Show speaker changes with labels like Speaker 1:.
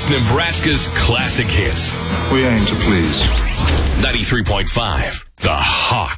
Speaker 1: Nebraska's classic hits.
Speaker 2: We aim to please.
Speaker 1: 93.5, The Hawk.